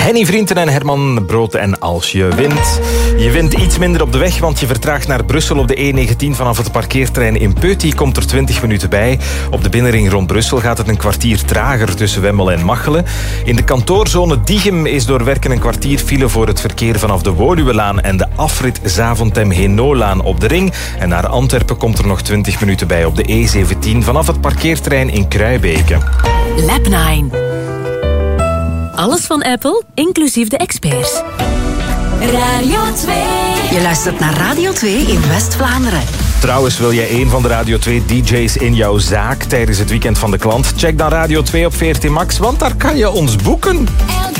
Henny Vrienden en Herman Brood. En als je wint... Je wint iets minder op de weg, want je vertraagt naar Brussel op de E19 vanaf het parkeerterrein in Peuty. Komt er 20 minuten bij. Op de binnenring rond Brussel gaat het een kwartier trager tussen Wemmel en Machelen. In de kantoorzone Diegem is door werken een kwartier file voor het verkeer vanaf de Woluwelaan en de afrit Zaventem-Henolaan op de ring. En naar Antwerpen komt er nog 20 minuten bij op de E17 vanaf het parkeerterrein in Kruibeke. Lab 9. Alles van Apple, inclusief de experts. Radio 2. Je luistert naar Radio 2 in West-Vlaanderen. Trouwens, wil jij een van de Radio 2 DJ's in jouw zaak tijdens het weekend van de klant? Check dan Radio 2 op VRT Max, want daar kan je ons boeken.